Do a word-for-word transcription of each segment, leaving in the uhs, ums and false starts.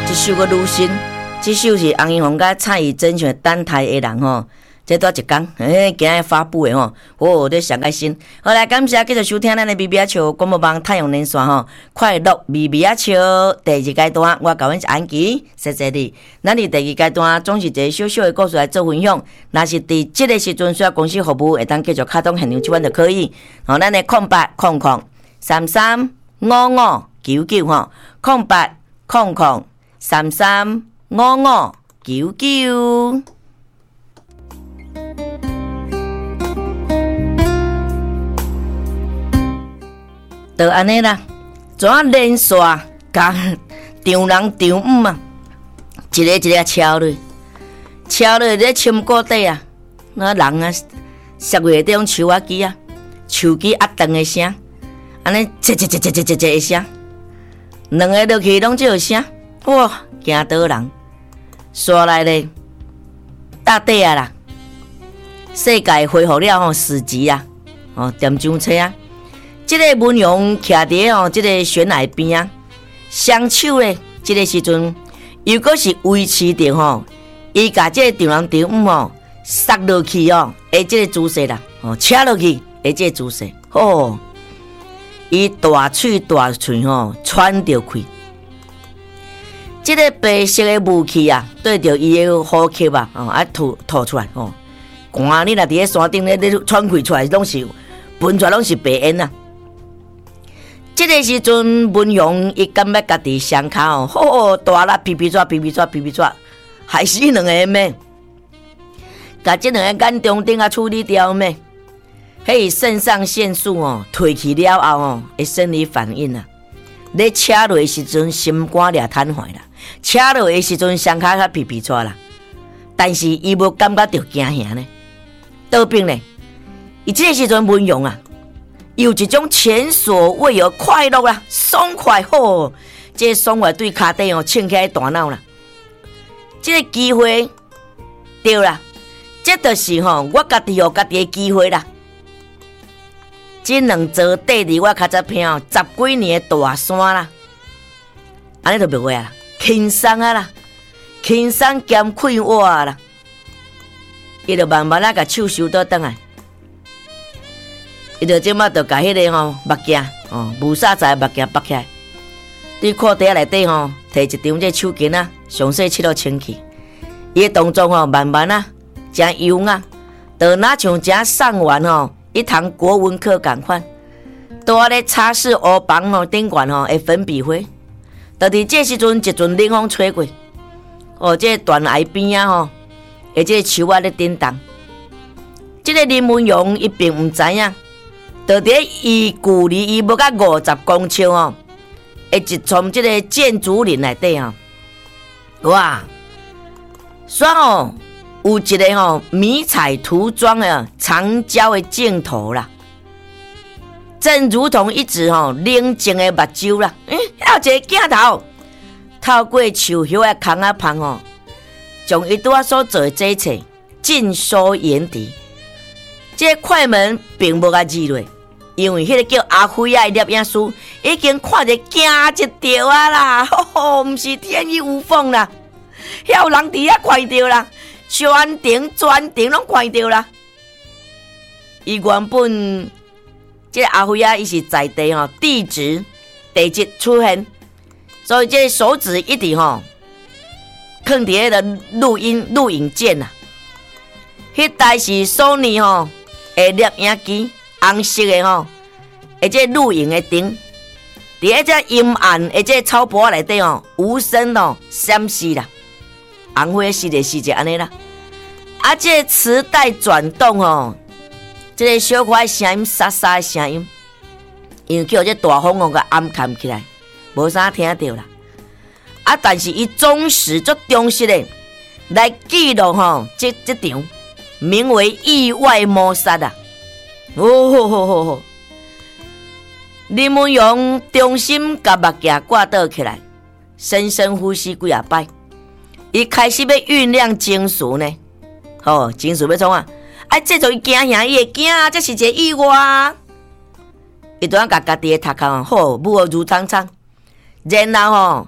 这首个女神，这首是洪英红甲蔡依珍像等待的人吼。这多一天，诶，今日发布的吼，哦，这上开心。好来，感谢继续收听咱的咪咪仔笑广播网太阳连线吼，快乐咪咪仔笑第二阶段，我甲阮是安琪，谢谢你。咱伫第二阶段总是一个小小的故事来做分享，若是伫即个时阵需要公司服务，会当继续开通现场即款就可以。吼，咱的空八空空三三五五九九吼，空八空空三三五五九九。就安尼啦，怎连续甲丈人丈母啊，一个一个敲落，敲落咧深谷底啊，那人啊，十月中树仔机啊，树枝压断的声，安尼切切切切切切切的声，两个落去拢这声，哇，惊倒人，刷来咧，搭底啊啦，世界恢复了吼，时机啊，哦，点上车啊。这个文勇徛伫哦，这个悬崖边啊，双手咧，这个时阵，如果是维持着吼，伊甲这个丈人丈母吼，塞落去哦，诶，这个姿势啦，哦，车落去，诶，这个姿势，哦，伊大喙大喙吼，喘着气，这个白色的雾气啊，对着伊的呼吸啊，哦，啊吐吐出来，哦，寒你若伫咧山顶咧，咧喘气出来，拢是喷出来拢是白烟啊。这个时阵，文勇伊感觉家己伤骹哦，吼大力皮皮抓皮皮抓皮皮抓，害死两个咩？甲这两个眼中顶啊处理掉咩？迄肾上腺素哦退去了后哦，会生理反应啊。咧车落的时阵，心肝掠瘫痪啦；车落的时阵，伤骹较皮皮抓啦。但是伊无感觉到惊吓呢，倒边呢？伊这个时阵文勇啊。有一种前所未有快乐啦，爽快吼！这个爽快对脚底哦，撑起来大脑啦。这个机会对啦，这就是吼我家己有家己的机会啦。这两座缀伫我较早片哦，十几年的大山啦，安尼就袂话啦，轻松啊啦，轻松兼快活啦。伊就慢慢啊，甲手收倒转来。伊就即马就甲迄个吼目镜哦，无啥在目镜拔起来，伫裤底内底吼，摕一张这手巾啊，详细拭落清气。伊个动作吼，慢慢啊，真优雅，就若像真上完吼一堂国文课共款。拄啊咧擦拭黑板吼顶悬吼的粉笔灰，就伫这时阵一阵冷风吹过，哦，这断崖边啊吼，而这树仔咧震动。这个林文勇伊并毋知影。就伫伊距离伊要到五十公尺哦，会一丛即个建筑林内底哦，哇！所以哦，有一个吼、哦、迷彩涂装的长焦的镜头啦，正如同一只吼、哦、冷静的目睭啦，嗯，还有一个镜头透过树叶的空啊旁哦，将伊拄仔所做的这一切尽收眼底。这个快门并无甲移落。因为迄个叫阿辉啊，摄影师已经看着惊一条啊啦，吼吼，毋是天衣无缝啦，遐有人伫遐看着啦，全程全程拢看着啦。伊原本这个阿辉啊，伊是在地吼地质地质出现，所以这个手指一直吼放伫迄个录音录影键啊，迄台是索尼吼的摄影机。红色的吼，而且录影的灯，伫迄只阴暗而且草坡内底吼，无声哦闪烁啦，红花是的是就安尼啦。啊，这个磁带转动哦，这个小可爱声音沙沙的声音，因为叫这大风哦，甲暗藏起来，无啥听到啦。啊，但是伊忠实足忠实的来记录吼，这这场名为意外谋杀啊。哦吼吼吼吼！林文勇中心甲目镜挂倒起来，深深呼吸几下摆，伊开始要酝酿情绪呢。吼、哦，情绪要创啊！啊，这种伊惊吓，伊会惊啊，这是一个意外。伊拄仔甲家己的头壳好，母如苍苍，然后吼、哦，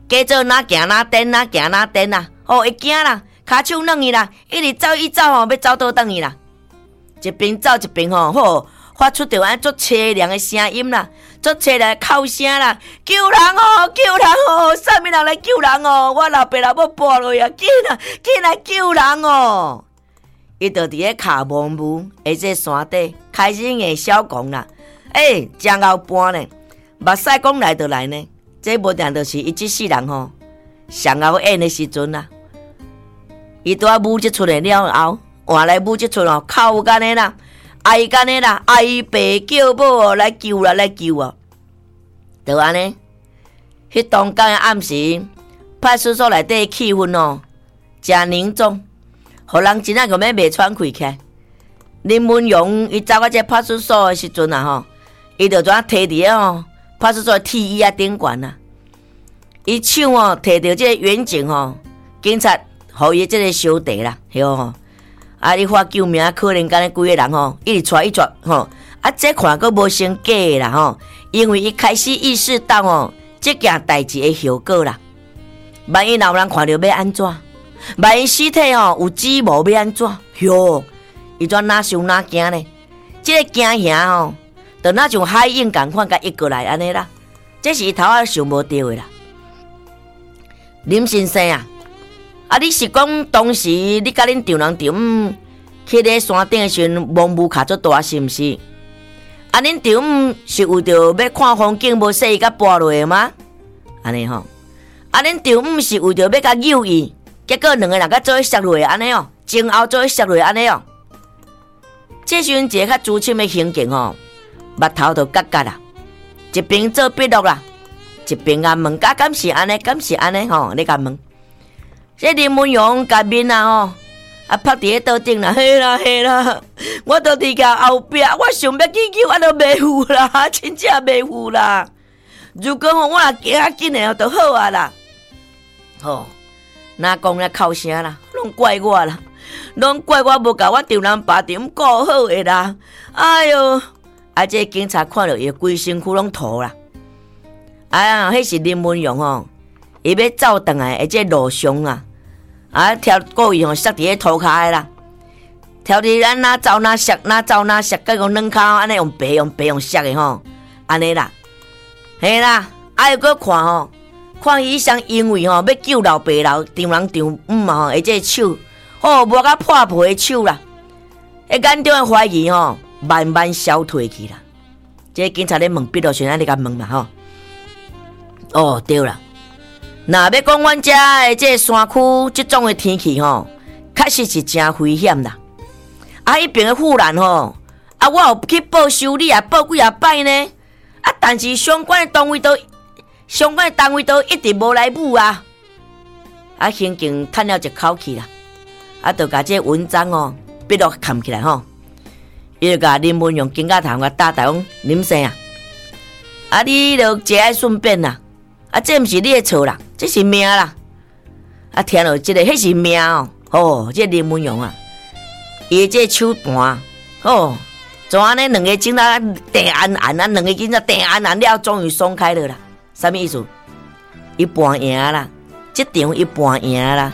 加做哪行哪颠哪行哪颠啦，哦，会惊啦，骹手软去啦，一直走一走吼，要走倒转去啦，一边走一边吼，吼发出着安足凄凉的声音啦，足凄凉的哭声啦，救人哦，救人哦，啥物人来救人哦？我老爸老母跋落呀，紧啊，紧来救人哦！伊就伫咧卡蒙雾，而这山底开始硬小讲啦，诶、欸，将后半呢，目屎讲来就来呢，这无定就是伊即世人吼上后演的时阵啦。伊拄啊舞即出来了后，换来舞即出哦，哭干的啦，哀干的啦，哀爸叫母来救啦，来救啊！就安尼，迄当天的暗时，派出所内底气氛哦，真凝重。互人真啊个要袂喘气起来。林文勇伊走到这派出所的时阵啊吼，伊就怎摕伫哦派出所的梯椅啊顶悬啊，伊手哦摕着这个远景吼，警察互伊这个小弟啦，晓吼，啊你发救命，可能干几个人吼，一直带一抓吼，啊这看佫无成假的啦吼，因为伊开始意识到哦，这件代志的后果啦，万一若有人看到要安怎？万一尸体吼有指模要安怎？哟，伊怎哪想哪惊呢？这个惊吓吼，就那像海鹰共款，甲一过来安尼啦。这是伊头仔想无到的啦。林先生啊，啊你是讲当时你甲恁丈人丈母去咧山顶的时阵，蒙雾卡足大是毋是？啊恁丈母是为着要看风景，无说伊甲跋落的吗？安尼吼，啊恁丈母是为着要甲诱伊。结果两个人甲做伙摔落安尼哦，前后做伙摔落安尼哦。这时阵一个较资深的刑警哦，目头就角角啦，一边做笔录啦，一边啊问甲敢是安尼，敢是安尼吼，你甲问。这林文勇甲面啊吼，啊趴伫咧桌顶啦，嘿啦嘿啦，我都伫甲后壁，我想要去救，我都袂赴啦，真正袂赴啦。如果吼我若行较紧诶，就好啊啦，吼。哪讲咧哭声啦，拢怪我啦，拢怪我无甲我丈人爸丈顾好诶啦。哎哟，啊这警察看到伊规身躯拢土啦。哎呀，迄是林文勇吼，伊要走转来的这路上啊，啊挑故意吼摔伫咧涂骹诶啦，挑伫咱哪走哪摔，哪走哪摔，甲用软骹安尼用爬用爬用摔诶吼，安尼啦，嘿啦，啊又搁看吼。看伊想因为吼要救老爸老丈人丈母嘛吼，而这手吼无甲破皮的手啦，迄眼中的怀疑吼慢慢消退去啦。这警察咧问笔录时，安尼甲问嘛吼。哦对啦，若要讲阮遮的这山区即种的天气吼，确实是真危险啦。啊，迄边的护栏吼，啊我有去报修理啊，报几啊摆呢，啊但是相关的单位都。相关的单位都一直无来补啊！啊，刑警叹了一口气啦，啊，就甲这文章哦笔录看起来吼，伊就甲林文勇警察头甲打台讲林生啊，啊，你就节哀顺变啦，啊，这毋是你的错啦，这是命啦！啊，听到这个，迄是命哦，哦，这林文勇啊，伊这手盘哦，怎安尼两个警察定安安啊，两个警察定安安了，终于松开了啦。啥物意思？伊搬赢啦，这场伊搬赢啦。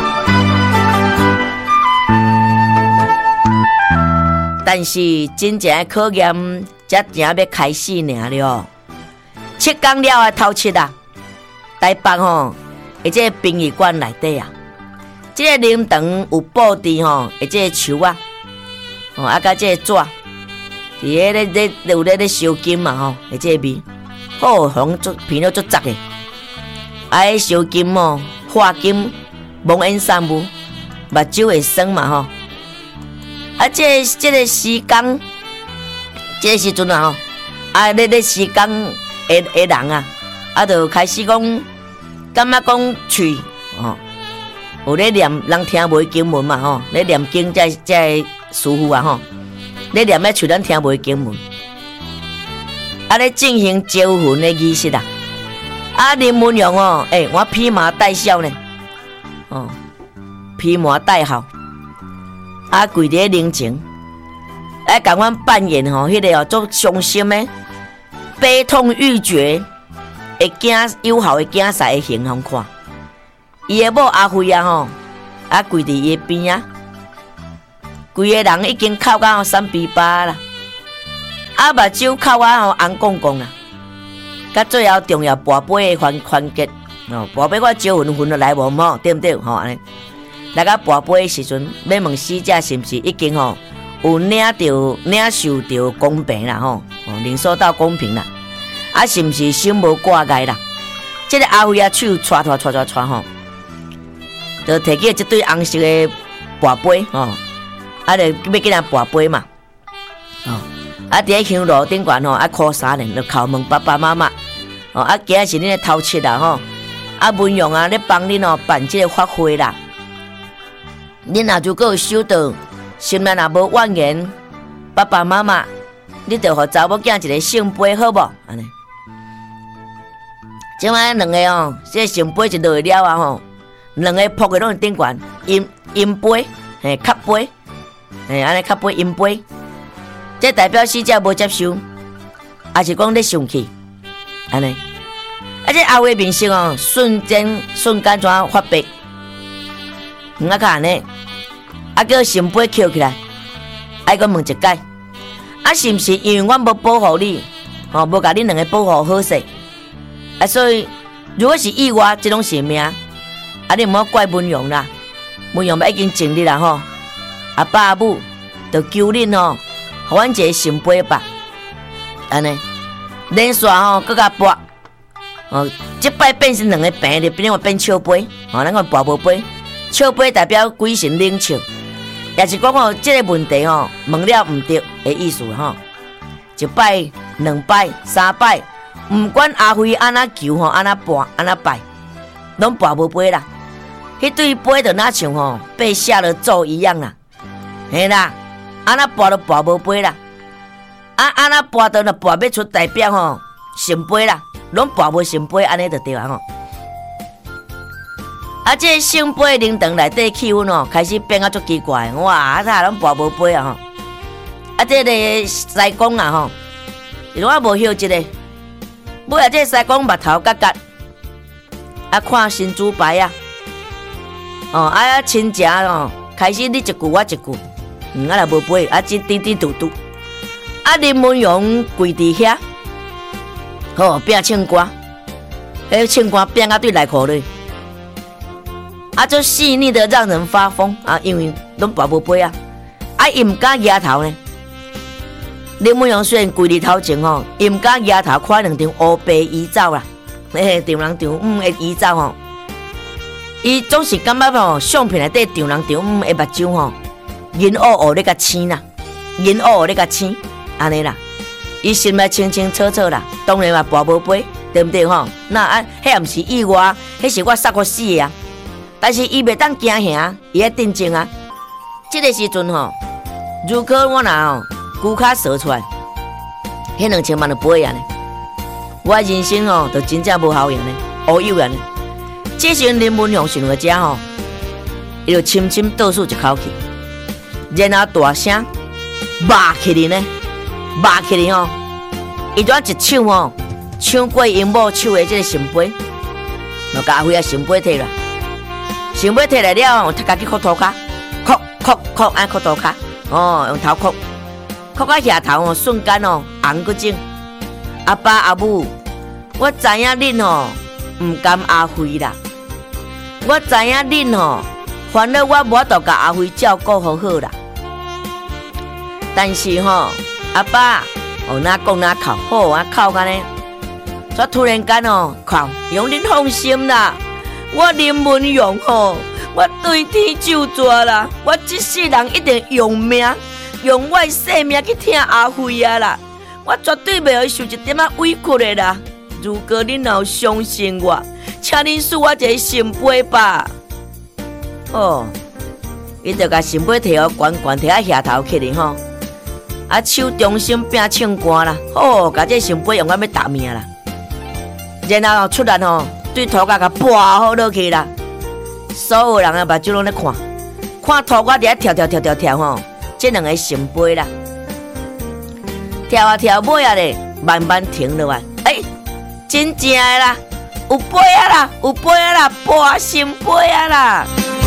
但是真正的考验才正要开始尔了。七天了啊，头七啊，台北吼，而这殡仪馆内底啊，这个灵堂有布置吼，而这个树啊，吼啊，甲这个纸，伫咧咧咧有咧咧烧金嘛吼，而这个味。好，红足片了足杂的，爱烧金哦，花金，蒙烟三雾，目睭会酸嘛吼。啊，这这个时间，这个时阵啊吼，啊，咧咧时间的的人啊，啊，就开始讲，感觉讲喙哦，有咧念人听袂经文嘛吼，咧念经在在师傅啊吼，咧念咧喙咱听袂经文。啊！咧进行招魂的仪式啊！啊，林文勇哦，诶、欸，我披麻戴孝呢，哦，披麻戴孝，啊，跪伫咧灵前，来甲阮扮演吼，迄个哦，做伤心的，悲痛欲绝， 会惊有效的竞赛的形象看。伊的某阿辉啊吼，啊跪伫伊的边啊，规个人已经哭到三比八啦，啊目睭哭啊吼红光光啦。甲最后重要跋杯的环环节，哦，跋杯我招魂魂就来无吼，对不对？吼安尼，来甲跋杯的时阵，要问死者是毋是已经吼有领到领受到公平啦吼，哦，领受到公平啦，啊是毋是心无挂碍啦？这个阿辉啊手搓搓搓搓搓吼，就摕起这对红色的跋杯吼，啊就要给人跋杯嘛，哦。啊！伫咧香炉顶悬吼，啊哭三年，就叩问爸爸妈妈，哦，啊，今仔是恁的头七啦吼，啊，文勇啊，咧帮恁哦办这个法会啦。恁若如果有收到，心内若无怨言，爸爸妈妈，你就互查某囝一个圣杯好无？安尼，即摆两个哦，这个圣杯一落了啊吼，两个扑的拢是顶悬，银银杯，嘿，卡杯，嘿，安尼卡杯银杯。这代表死者无接受，还是讲咧生气，安尼。啊，这阿伟面色哦，瞬间瞬间怎发白？唔啊，看呢？啊，叫圣杯捡起来，爱个问一解，啊，是毋是因为我无保护你，吼、哦，无甲恁两个保护好势？啊，所以如果是意外，这种性命，啊，你唔好怪文勇啦，文勇已经尽力啦吼，阿爸阿母就求恁吼。互阮一个圣杯吧，安尼连续吼，搁甲跋，哦，即摆变成两个平的，变我变笑杯，哦，咱讲跋无杯，笑杯代表鬼神冷笑，也是讲吼，即个问题吼，问了毋对的意思吼，一摆、两摆、三摆，毋管阿辉安那求吼，安那跋，安那拜，拢跋无杯啦，迄对杯就那像吼被下了咒一样啦，嘿啦。安那跋都跋无杯啦，啊安那跋到那跋要出代表吼圣杯啦，拢跋无圣杯，安尼就对啊吼。啊，这圣杯灵堂内底气氛哦，开始变啊足奇怪，哇，啊咋拢跋无杯啊吼。啊，这个西公啊吼，因为我无晓这个，尾啊这西公目头角角，啊看新主牌啊，哦啊亲戚哦，开始你一句我一句。嗯，啊，若无杯，啊，只滴滴嘟嘟，啊，林文勇跪伫遐，吼，拼唱歌，迄唱歌拼啊对内裤咧，啊，就细腻的让人发疯啊，因为拢跋无杯啊，啊，伊毋敢摇头呢。林文勇虽然跪伫头前吼，伊毋敢摇头看两张乌白遗照啦，嘿，丈人丈母的遗照吼，伊总是感觉吼，相片内底丈人丈母的目睭吼。银乌乌咧甲青啦，银乌乌咧甲青，安尼啦，伊心内清清楚楚啦，当然嘛跋无杯，对不对吼？那啊，迄也毋是意外，迄是我杀过死的啊。但是伊袂当惊吓，伊爱镇静啊。这个时阵吼，如果我若吼骨骹踅出来，迄两千万就杯啊呢，我人生吼就真正无效用呢，乌有啊呢。这时阵林文雄想到遮吼，伊就深深倒数一口气。然后大声骂起哩呢，骂起哩吼，伊就一手吼抢过因某手的这个圣杯，就把阿辉啊圣杯摕来，圣杯摕来了，他家己磕涂骹，磕磕磕按磕涂骹，哦，用头磕，磕到下头哦，瞬间哦红个种。阿爸阿母，我知影恁吼唔甘阿辉啦，我知影恁吼烦恼我无法度甲阿辉照顾好好啦。但是吼，阿爸哦，哪讲哪哭，好啊，哭安尼，煞突然间哦，哭，用恁放心啦，我林文勇吼，我对天就抓啦，我这世人一定用命，用我的性命去听阿辉啊啦，我绝对袂会受一点仔委屈的啦。如果恁有相信我，请恁赐我一个圣杯吧。哦，伊就甲圣杯摕互悬悬摕啊下头起哩吼。啊，手中心拼唱歌啦，哦，甲这圣杯用到要打命啦，然后出来吼，对涂骹甲拨好落去啦，所有人啊目睭拢咧看，看涂骹伫遐跳跳跳跳跳吼，这两个圣杯啦，跳啊跳尾啊咧，慢慢停落来，哎、欸， 真正的啦，有杯啊啦，有杯啊啦，博心杯啊啦。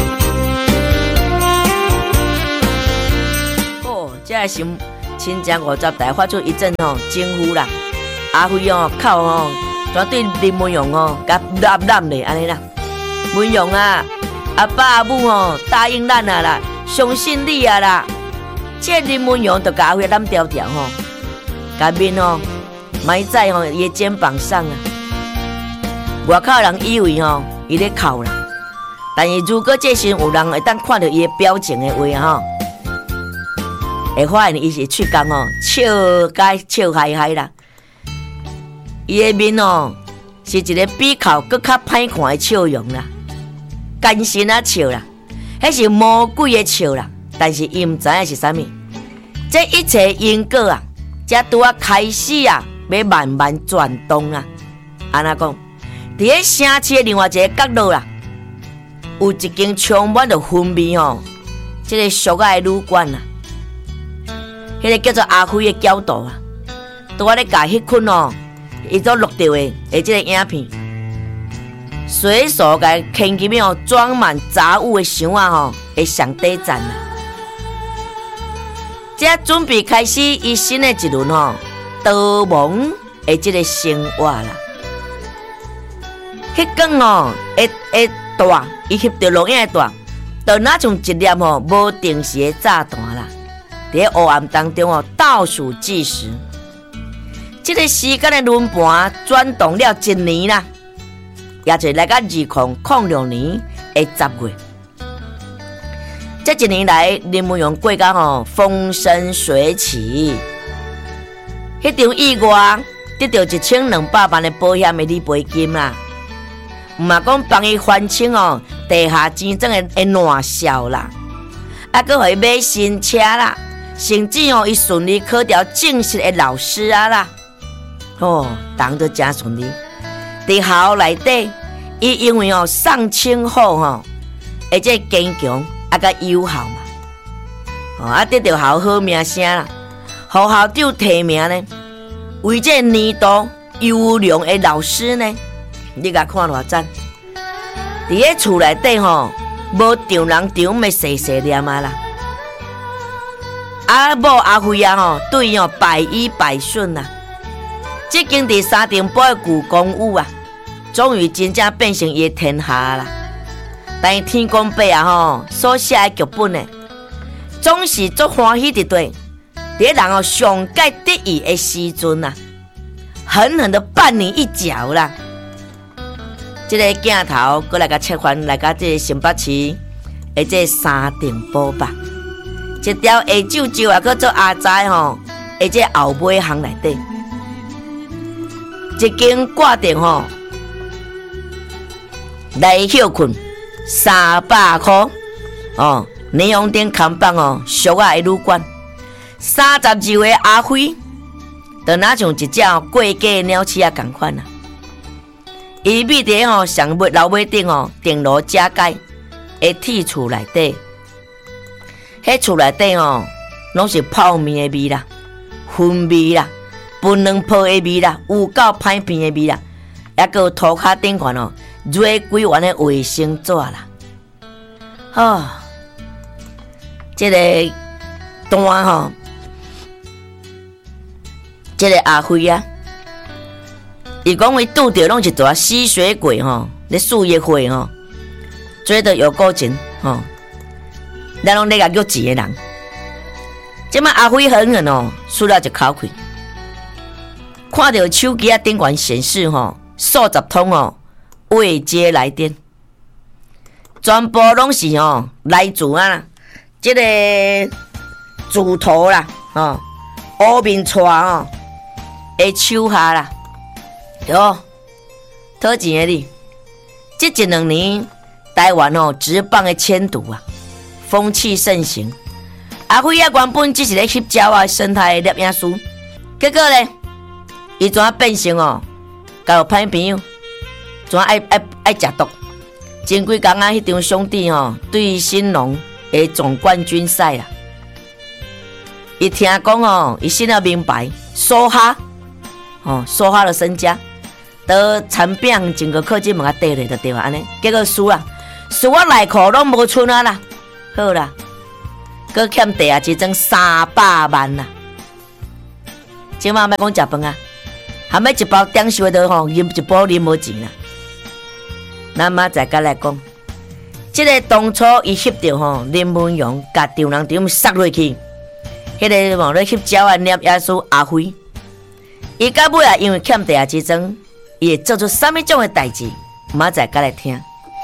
哦，这个新新疆五十台发出一阵哦惊呼啦，阿辉哦靠哦，全对林文勇哦，甲揽揽咧安尼啦。文勇啊，阿爸阿母哦答应咱啊啦，相信你啊啦。这林文勇就甲阿辉揽条条吼，甲面哦。埋在吼伊的肩膀上啊，外口人以为吼伊咧哭啦，但是如果这时有人会当看到伊的表情的话吼，会发现伊是喙角吼笑该笑嗨嗨啦，伊的面哦是一个比哭更较歹看的笑容啦，奸神啊笑啦，迄是魔鬼的笑啦，但是伊唔知影是啥物，这一切因果啊，才拄啊开始啊。要慢慢转动啊！安那讲，伫咧城市的另外一个角落啦，有一间充满着氛味吼，即、这个俗爱旅馆啊，迄、那个叫做阿辉的角度啊，拄啊咧甲迄群哦，伊所录到的的即个影片，随手甲牵起面哦，装满杂物的箱啊吼，会上底站啊，即准备开始伊新的一轮吼。逃亡的这个生活啦，迄讲哦，会会大，伊翕到录影的大，就那像一粒吼无定时的炸弹啦，伫黑暗当中哦倒数计时，这个时间的轮盘转动了一年啦，也就来到二零零六年的十月。这一年来，林文勇过到吼风生水起。迄场意外得到一千两百万的保险的理赔金啦，唔嘛讲帮伊还清哦地下钱庄的的烂销啦，啊，佮互伊买新车啦，甚至哦伊顺利考调正式的老师啊啦，哦，当得真顺利。伫学校内底，伊因为哦上清后吼，而且坚强啊佮友好嘛，哦啊得到学校好名声啦。互校长提名呢，为这年度优良的老师呢，你甲看偌赞！伫咧厝内底吼，无丈人丈的细细念啊啦。阿某阿辉啊吼，对伊哦百依百顺啦。这经伫三重埔的旧公寓啊，终于真正变成伊的天下啦。但是天公伯啊吼，所写的剧本呢，总是足欢喜伫对。伫人哦上界得意的时阵啊，狠狠的绊你一脚啦！这个镜头过来甲切换来甲这个新北市的这三重埔吧，一条下九州啊，叫做阿仔吼，的这后尾巷内底，一间挂电吼来休困三百块哦，内容顶看板哦，俗啊的旅馆。三十二岁阿辉，就那像一只过街的鸟鼠啊，共款啊！伊秘伫吼上尾楼尾顶吼电炉加盖的铁厝内底，迄厝内底吼拢是泡面的味啦、薰味啦、分两泡的味啦、有够歹闻的味啦，还佫有涂骹顶款哦，热几丸的卫生纸啦。哦，这个单吼。这个阿辉啊，伊讲伊拄着拢是一大吸血鬼吼，咧树叶会吼，追得有够紧吼，咱拢咧甲约钱的人。即摆阿辉狠狠哦，出了一口气，看到手机啊顶悬显示吼，数十通哦未接来电，全部拢是吼来自啊，即、这个主头啦，吼乌面带吼。的手下啦，哟，讨钱的你，这一两年台湾哦职棒的迁徙啊，风气盛行。阿辉啊原本只是咧翕照啊生态的摄影师，结果咧，伊怎变成哦，交歹朋友，怎爱爱爱食毒？前几工啊，迄场兄弟吼对兴农的总冠军赛啦，伊听讲哦，伊信了明白，梭哈。哦，梭哈的身家得产饼整个课金问甲缀咧就对啊，安尼结果输啊，输我内裤拢无剩啊啦，好啦，搁欠地下之装三百万啦。即马要讲食饭啊，含要一包点心的吼，饮一包啉无钱啦。咱妈再甲来讲，即、這个当初伊翕到吼林文勇甲张人场杀落去，迄、那个往咧翕照的聂耶稣阿辉，伊到尾啊因为欠地下之装，伊会做出啥物种的代志？妈再甲来听。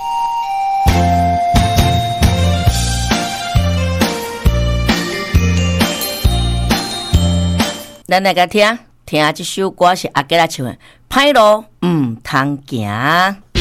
咱来甲听，听这首歌是阿吉拉唱的《歹路毋通行》。